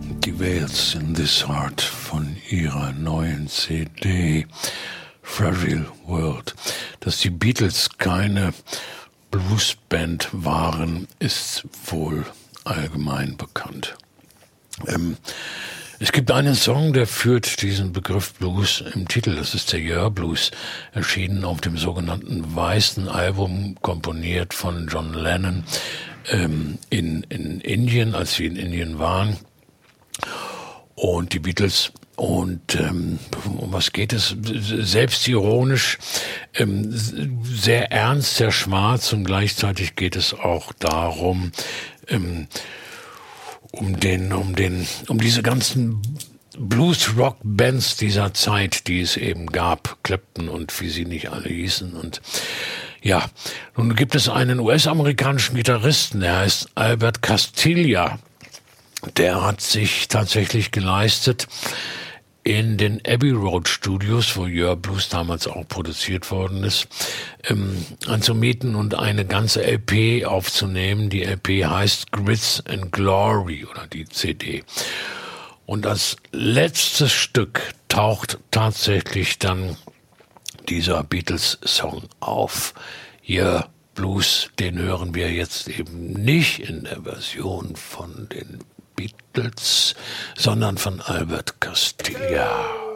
Die Veils in This Heart von ihrer neuen CD Fragile World. Dass die Beatles keine Bluesband waren, ist wohl allgemein bekannt. Es gibt einen Song, der führt diesen Begriff Blues im Titel. Das ist der Yer Blues, erschienen auf dem sogenannten Weißen Album, komponiert von John Lennon in Indien, als sie in Indien waren. Und die Beatles, und um was geht es? Selbstironisch, sehr ernst, sehr schwarz, und gleichzeitig geht es auch darum, um diese ganzen Blues-Rock-Bands dieser Zeit, die es eben gab, Clapton und wie sie nicht alle hießen. Und ja, nun gibt es einen US-amerikanischen Gitarristen, der heißt Albert Castiglia. Der hat sich tatsächlich geleistet, in den Abbey Road Studios, wo Yer Blues damals auch produziert worden ist, anzumieten und eine ganze LP aufzunehmen. Die LP heißt Grits and Glory, oder die CD. Und als letztes Stück taucht tatsächlich dann dieser Beatles-Song auf. Yer Blues, den hören wir jetzt eben nicht in der Version von den Beatles, sondern von Albert Castiglia.